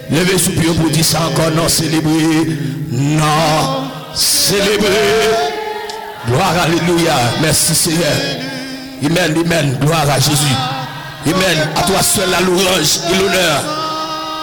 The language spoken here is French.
Levez sous pied pour dire ça encore. Non, célébrer. Non, célébrer. Gloire, alléluia. Merci Seigneur. Amen, amen. Gloire à Jésus. Amen. À toi seul la louange et l'honneur.